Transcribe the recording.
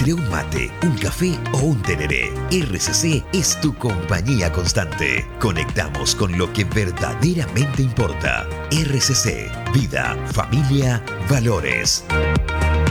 Entre un mate, un café o un tereré, RCC es tu compañía constante. Conectamos con lo que verdaderamente importa. RCC, vida, familia, valores.